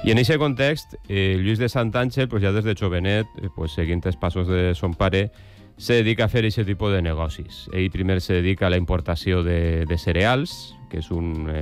I en aquest context, Lluís de Santàngel, ja des de jovenet, seguint els passos de son pare, se dedica a fer aquest tipus de negocis. Ell primer se dedica a la importació de cereals, que és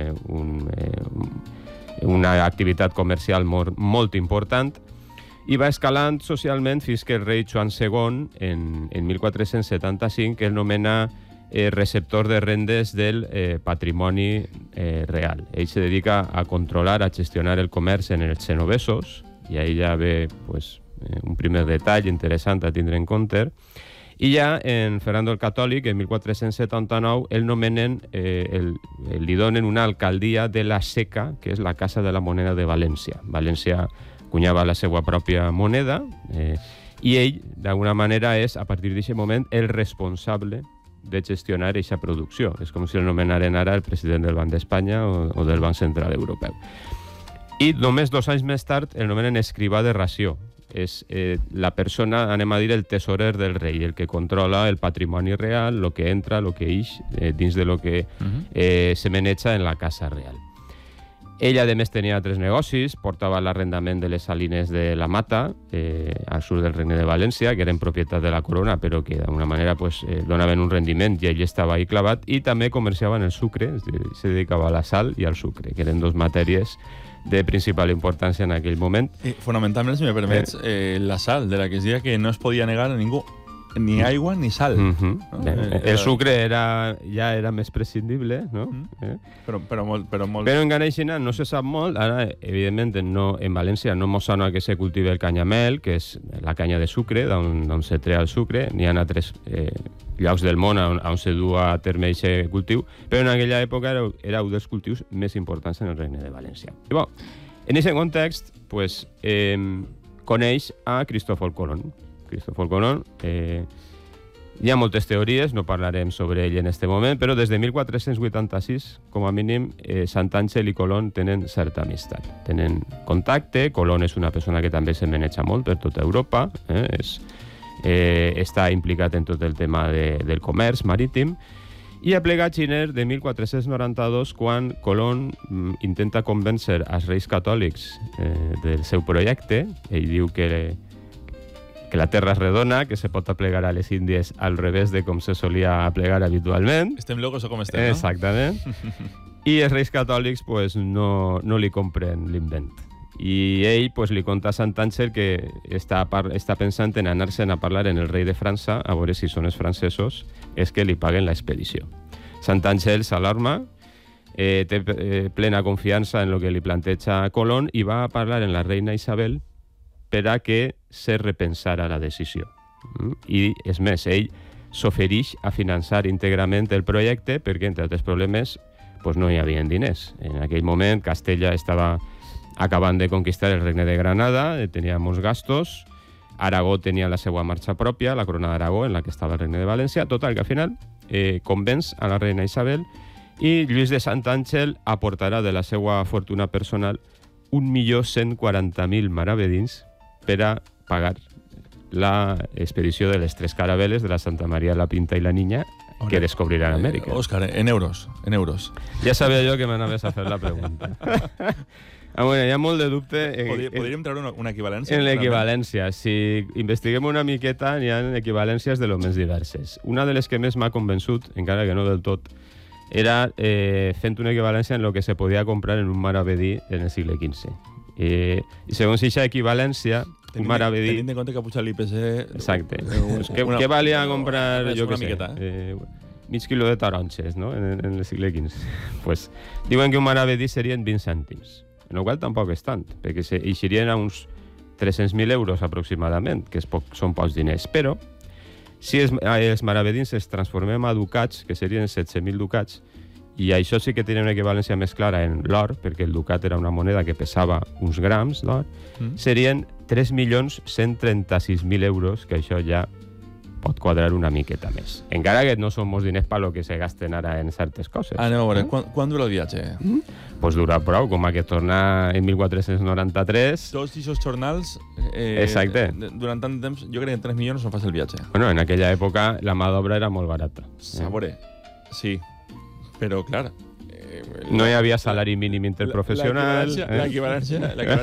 una activitat comercial molt important, i va escalant socialment fins que el rei Joan II, en 1475, el nomena receptor de rendes del patrimoni real. Ell se dedica a controlar, a gestionar el comerç en els genovesos, i ahí ja ve un primer detall interessant a tindre en compte. I ja en Fernando el Catòlic, en 1479, el nomenen, li donen una alcaldia de la Seca, que és la Casa de la Moneda de València. València cunyava la seva pròpia moneda, i ell, d'alguna manera, és, a partir d'aquest moment, el responsable de gestionar aquesta producció. És com si el nomenaren ara el president del Banc d'Espanya o del Banc Central Europeu. I només 2 anys més tard el nomenen escrivà de ració. És la persona, anem a dir, el tesorer del rei, el que controla el patrimoni real, el que entra, el que ix, dins de lo que se maneja en la casa real. Ell, a més, tenia 3 negocis, portava l'arrendament de les salines de la Mata, al sud del Regne de València, que eren propietat de la corona, però que d'alguna manera donaven un rendiment i ell estava ahí clavat, i també comerciaven el sucre, se dedicava a la sal i al sucre, que eren 2 matèries de principal importància en aquell moment. Fonamentalment, si me permets, la sal, de la que es deia que no es podia negar a ningú, ni aigua ni sal. El sucre ja era més prescindible, no? Però molt... Però en Ganeixina no se sap molt. Ara, evidentment, en València no mos sona que se cultive el canyamel, que és la canya de sucre, d'on se trea el sucre. N'hi ha altres llocs del món on se du a terme aquest cultiu, però en aquella època era un dels cultius més importants en el Regne de València. I bo, en aquest context, coneix a Cristòfol Colom. Cristòfol Colom, hi ha moltes teories, no parlarem sobre ell en aquest moment, però des de 1486, com a mínim, Santàngel i Colom tenen certa amistat. Tenen contacte, Colom és una persona que també se maneja molt per tota Europa, està implicat en tot el tema del comerç marítim, i ha plegat Giner de 1492, quan Colom intenta convèncer els reis catòlics del seu projecte. Ell diu que la terra és redona, que se pot aplegar a les Índies al revés de com se solia aplegar habitualment. Estem locos o com estem, no? Exactament. I els reis catòlics no li compren l'invent. I ell li conta a Santàngel que està pensant en anar-se'n a parlar en el rei de França, a veure si són els francesos és que li paguen l'expedició. Santàngel s'alarma, té plena confiança en el que li planteja Colom i va a parlar en la reina Isabel per a que se repensara la decisió. I, és més, ell s'ofereix a finançar íntegrament el projecte perquè, entre altres problemes, no hi havia diners. En aquell moment, Castella estava acabant de conquistar el regne de Granada, tenia molts gastos, Aragó tenia la seva marxa pròpia, la corona d'Aragó, en la que estava el regne de València, total, que al final convenç a la reina Isabel i Lluís de Santàngel aportarà de la seva fortuna personal 1.140.000 maravedins per a pagar l'expedició de les 3 caravel·les de la Santa Maria, la Pinta i la Niña, que descobriran Amèrica. Òscar, en euros. Ja sabia jo que m'anaves a fer la pregunta. Hi ha molt de dubte... Podríem treure una equivalència? En l'equivalència. Si investiguem una miqueta, hi ha equivalències de lo més diverses. Una de les que més m'ha convençut, encara que no del tot, era fent una equivalència en el que se podia comprar en un maravedí en el segle XV. I segons aquesta equivalència, un maravedí... Tenint en compte que ha pujat l'IPC... Exacte. Què valia comprar, jo què sé, mig quilo de taronges, no?, en el segle XV. Diuen que un maravedí serien 20 cèntims, en el qual tampoc és tant, perquè eixirien a uns 300.000 euros aproximadament, que són pocs diners. Però, si els maravedins es transformem a ducats, que serien 17.000 ducats, i això sí que tenia una equivalència més clara en l'or, perquè el ducat era una moneda que pesava uns grams d'or, serien 3.136.000 euros, que això ja pot quadrar una miqueta més. Encara que no són molts diners per lo que se gasten ara en certes coses. Anem a veure, quan dura el viatge? Dura prou, com que torna en 1493. Tots aquests jornals, durant tant de temps, jo crec que en 3 milions no fas el viatge. Bueno, en aquella època la mà d'obra era molt barata. A veure, sí, però clar... No hi havia salari mínim interprofessional. L'equivalència